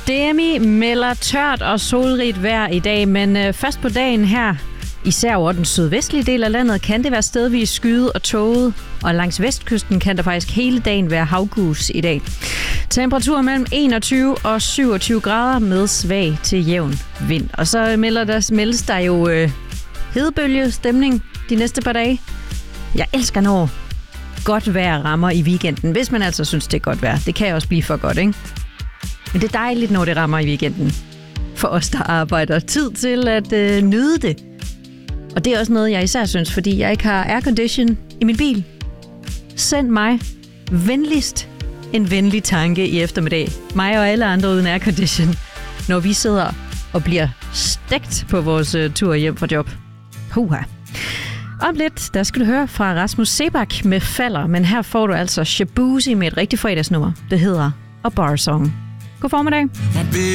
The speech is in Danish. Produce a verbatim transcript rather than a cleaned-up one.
Demi melder tørt og solrigt vejr i dag, men øh, først på dagen her, især over den sydvestlige del af landet, kan det være stedvis skyet og tåget, og langs vestkysten kan der faktisk hele dagen være havgus i dag. Temperaturer mellem enogtyve og syvogtyve grader med svag til jævn vind. Og så melder der, meldes der jo øh, hedebølgestemning de næste par dage. Jeg elsker, når godt vejr rammer i weekenden, hvis man altså synes, det er godt vejr. Det kan også blive for godt, ikke? Men det er dejligt, når det rammer i weekenden. For os, der arbejder, tid til at øh, nyde det. Og det er også noget, jeg især synes, fordi jeg ikke har aircondition i min bil. Send mig venligst en venlig tanke i eftermiddag. Mig og alle andre uden aircondition, når vi sidder og bliver stegt på vores uh, tur hjem fra job. Huha. Om lidt, der skal du høre fra Rasmus Seebach med Falder, men her får du altså Shabuzi med et rigtig fredagsnummer. Det hedder A Bar Song. God formiddag.